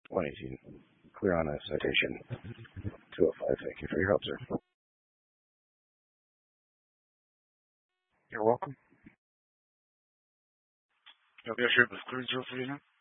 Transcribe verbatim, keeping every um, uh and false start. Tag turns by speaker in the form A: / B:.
A: one eighteen. Clear on a citation. two oh five. Thank you for your help, sir. You're welcome.
B: Have you ever with clear zero three now?